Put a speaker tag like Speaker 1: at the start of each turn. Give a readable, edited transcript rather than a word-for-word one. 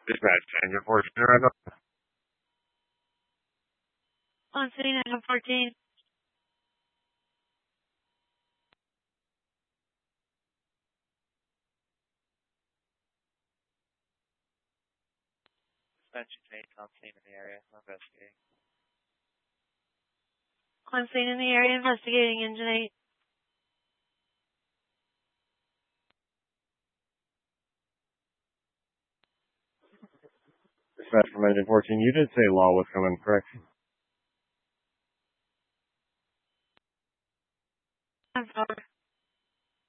Speaker 1: Dispatch, engine 14 right now.
Speaker 2: On scene, engine 14.
Speaker 3: Suspension tank on scene in the area. I'm investigating.
Speaker 2: On scene in the area, investigating engine 8.
Speaker 1: Dispatch from engine 14, you did say law was coming, correct?